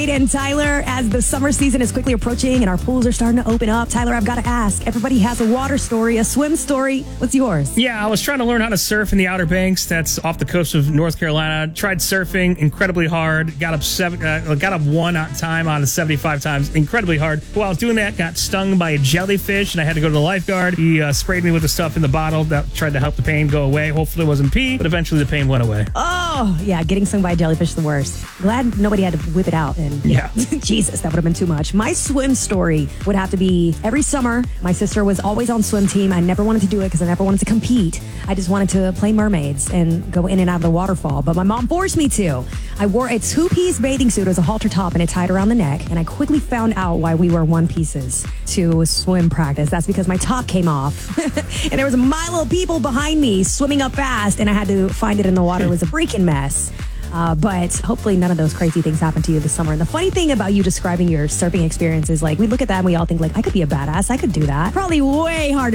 And Tyler, as the summer season is quickly approaching and our pools are starting to open up, Tyler, I've got to ask, everybody has a water story, a swim story. What's yours? Yeah, I was trying to learn how to surf in the Outer Banks. That's off the coast of North Carolina. Tried surfing incredibly hard. Got up one time out of 75 times. Incredibly hard. While I was doing that, got stung by a jellyfish, and I had to go to the lifeguard. He sprayed me with the stuff in the bottle that tried to help the pain go away. Hopefully it wasn't pee, but eventually the pain went away. Oh, yeah, getting stung by a jellyfish is the worst. Glad nobody had to whip it out. And yeah. Jesus, that would have been too much. My swim story would have to be every summer. My sister was always on swim team. I never wanted to do it because I never wanted to compete. I just wanted to play mermaids and go in and out of the waterfall. But my mom forced me to. I wore a two-piece bathing suit as a halter top and it tied around the neck. And I quickly found out why we wear one pieces to swim practice. That's because my top came off. And there was a mile of people behind me swimming up fast. And I had to find it in the water. It was a freaking mess. But hopefully none of those crazy things happen to you this summer. And the funny thing about you describing your surfing experience is, like, we look at that and we all think, like, I could be a badass. I could do that. Probably way harder